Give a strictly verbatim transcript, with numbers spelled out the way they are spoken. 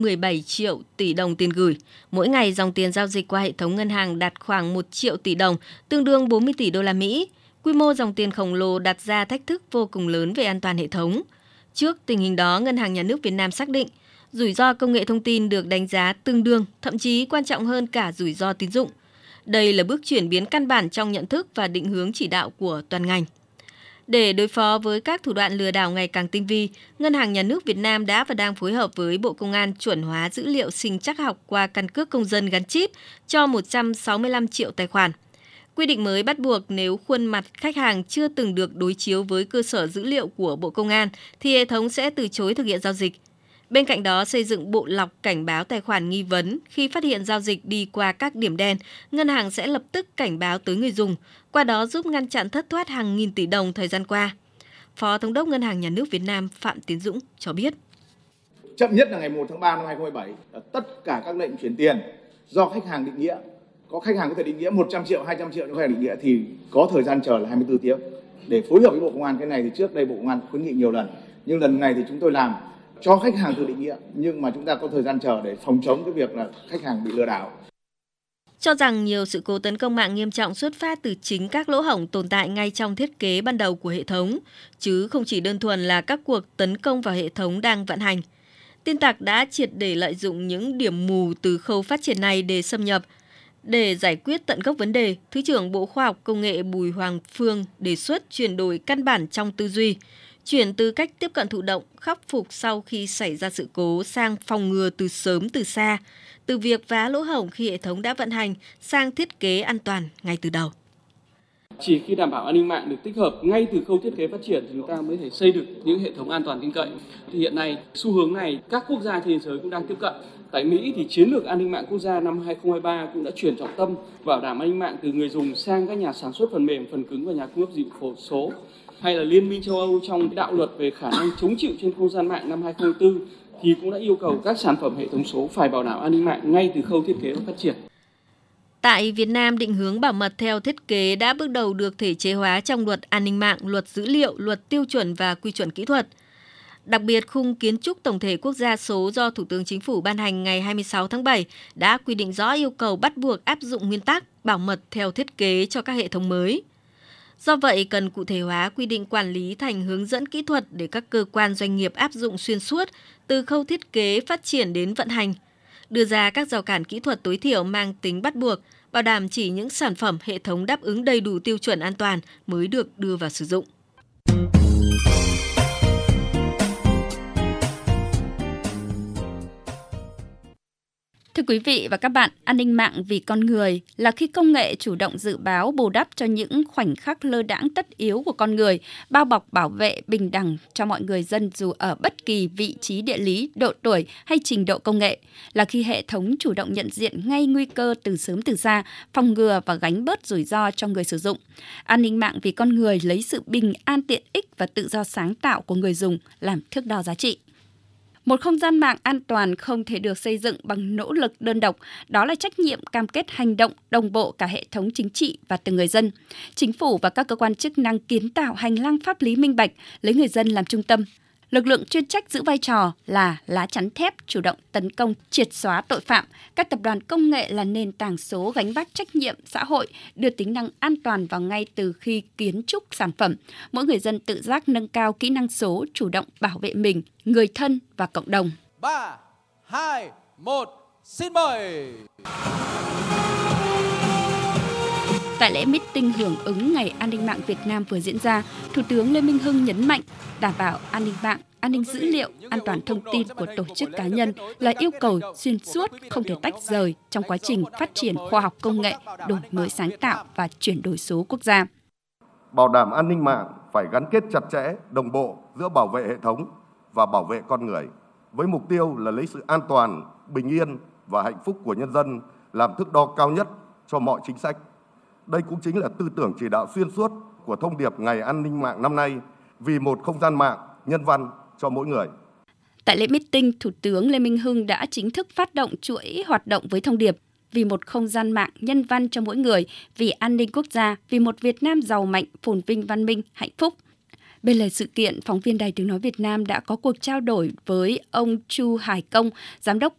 mười bảy triệu tỷ đồng tiền gửi. Mỗi ngày dòng tiền giao dịch qua hệ thống ngân hàng đạt khoảng một triệu tỷ đồng, tương đương bốn mươi tỷ đô la Mỹ. Quy mô dòng tiền khổng lồ đặt ra thách thức vô cùng lớn về an toàn hệ thống. Trước tình hình đó, Ngân hàng Nhà nước Việt Nam xác định rủi ro công nghệ thông tin được đánh giá tương đương, thậm chí quan trọng hơn cả rủi ro tín dụng. Đây là bước chuyển biến căn bản trong nhận thức và định hướng chỉ đạo của toàn ngành. Để đối phó với các thủ đoạn lừa đảo ngày càng tinh vi, Ngân hàng Nhà nước Việt Nam đã và đang phối hợp với Bộ Công an chuẩn hóa dữ liệu sinh trắc học qua căn cước công dân gắn chip cho một trăm sáu mươi lăm triệu tài khoản. Quy định mới bắt buộc nếu khuôn mặt khách hàng chưa từng được đối chiếu với cơ sở dữ liệu của Bộ Công an thì hệ thống sẽ từ chối thực hiện giao dịch. Bên cạnh đó, xây dựng bộ lọc cảnh báo tài khoản nghi vấn. Khi phát hiện giao dịch đi qua các điểm đen, ngân hàng sẽ lập tức cảnh báo tới người dùng, qua đó giúp ngăn chặn thất thoát hàng nghìn tỷ đồng thời gian qua. Phó Thống đốc Ngân hàng Nhà nước Việt Nam Phạm Tiến Dũng cho biết. Chậm nhất là ngày một tháng ba năm hai nghìn không trăm mười bảy, tất cả các lệnh chuyển tiền do khách hàng định nghĩa, có khách hàng có thể định nghĩa một trăm triệu, hai trăm triệu, nhưng khách hàng định nghĩa thì có thời gian chờ là hai mươi tư tiếng. Để phối hợp với Bộ Công an, cái này thì trước đây Bộ Công an khuyến nghị nhiều lần, nhưng lần này thì chúng tôi làm cho khách hàng tự định nghĩa, nhưng mà chúng ta có thời gian chờ để phòng chống cái việc là khách hàng bị lừa đảo. Cho rằng nhiều sự cố tấn công mạng nghiêm trọng xuất phát từ chính các lỗ hổng tồn tại ngay trong thiết kế ban đầu của hệ thống, chứ không chỉ đơn thuần là các cuộc tấn công vào hệ thống đang vận hành. Tin tặc đã triệt để lợi dụng những điểm mù từ khâu phát triển này để xâm nhập. Để giải quyết tận gốc vấn đề, Thứ trưởng Bộ Khoa học Công nghệ Bùi Hoàng Phương đề xuất chuyển đổi căn bản trong tư duy, chuyển từ cách tiếp cận thụ động, khắc phục sau khi xảy ra sự cố sang phòng ngừa từ sớm từ xa, từ việc vá lỗ hổng khi hệ thống đã vận hành sang thiết kế an toàn ngay từ đầu. Chỉ khi đảm bảo an ninh mạng được tích hợp ngay từ khâu thiết kế phát triển thì chúng ta mới thể xây được những hệ thống an toàn tin cậy. Thì hiện nay xu hướng này các quốc gia trên thế giới cũng đang tiếp cận. Tại Mỹ thì chiến lược an ninh mạng quốc gia năm hai không hai ba cũng đã chuyển trọng tâm bảo đảm an ninh mạng từ người dùng sang các nhà sản xuất phần mềm, phần cứng và nhà cung cấp dịch vụ số. Hay là Liên minh châu Âu trong đạo luật về khả năng chống chịu trên không gian mạng năm hai không hai tư thì cũng đã yêu cầu các sản phẩm hệ thống số phải bảo đảm an ninh mạng ngay từ khâu thiết kế và phát triển. Tại Việt Nam, định hướng bảo mật theo thiết kế đã bước đầu được thể chế hóa trong Luật An ninh mạng, Luật Dữ liệu, Luật Tiêu chuẩn và Quy chuẩn kỹ thuật. Đặc biệt, khung kiến trúc tổng thể quốc gia số do Thủ tướng Chính phủ ban hành ngày hai mươi sáu tháng bảy đã quy định rõ yêu cầu bắt buộc áp dụng nguyên tắc bảo mật theo thiết kế cho các hệ thống mới. Do vậy, cần cụ thể hóa quy định quản lý thành hướng dẫn kỹ thuật để các cơ quan doanh nghiệp áp dụng xuyên suốt từ khâu thiết kế, phát triển đến vận hành, đưa ra các rào cản kỹ thuật tối thiểu mang tính bắt buộc, bảo đảm chỉ những sản phẩm hệ thống đáp ứng đầy đủ tiêu chuẩn an toàn mới được đưa vào sử dụng. Thưa quý vị và các bạn, an ninh mạng vì con người là khi công nghệ chủ động dự báo bù đắp cho những khoảnh khắc lơ đãng tất yếu của con người, bao bọc bảo vệ bình đẳng cho mọi người dân dù ở bất kỳ vị trí địa lý, độ tuổi hay trình độ công nghệ, là khi hệ thống chủ động nhận diện ngay nguy cơ từ sớm từ xa, phòng ngừa và gánh bớt rủi ro cho người sử dụng. An ninh mạng vì con người lấy sự bình an, tiện ích và tự do sáng tạo của người dùng làm thước đo giá trị. Một không gian mạng an toàn không thể được xây dựng bằng nỗ lực đơn độc, đó là trách nhiệm cam kết hành động đồng bộ cả hệ thống chính trị và từng người dân. Chính phủ và các cơ quan chức năng kiến tạo hành lang pháp lý minh bạch, lấy người dân làm trung tâm. Lực lượng chuyên trách giữ vai trò là lá chắn thép chủ động tấn công, triệt xóa tội phạm. Các tập đoàn công nghệ là nền tảng số gánh vác trách nhiệm xã hội, đưa tính năng an toàn vào ngay từ khi kiến trúc sản phẩm. Mỗi người dân tự giác nâng cao kỹ năng số, chủ động bảo vệ mình, người thân và cộng đồng. ba, hai, một, xin mời! Tại lễ meeting hưởng ứng Ngày An ninh mạng Việt Nam vừa diễn ra, Thủ tướng Lê Minh Hưng nhấn mạnh đảm bảo an ninh mạng, an ninh dữ liệu, an toàn thông tin của tổ chức cá nhân là yêu cầu xuyên suốt, không thể tách rời trong quá trình phát triển khoa học công nghệ, đổi mới sáng tạo và chuyển đổi số quốc gia. Bảo đảm an ninh mạng phải gắn kết chặt chẽ, đồng bộ giữa bảo vệ hệ thống và bảo vệ con người, với mục tiêu là lấy sự an toàn, bình yên và hạnh phúc của nhân dân làm thước đo cao nhất cho mọi chính sách. Đây cũng chính là tư tưởng chỉ đạo xuyên suốt của thông điệp Ngày An ninh mạng năm nay, vì một không gian mạng nhân văn cho mỗi người. Tại lễ meeting, Thủ tướng Lê Minh Hưng đã chính thức phát động chuỗi hoạt động với thông điệp vì một không gian mạng nhân văn cho mỗi người, vì an ninh quốc gia, vì một Việt Nam giàu mạnh, phồn vinh, văn minh, hạnh phúc. Bên lề sự kiện, phóng viên Đài Tiếng nói Việt Nam đã có cuộc trao đổi với ông Chu Hải Công, Giám đốc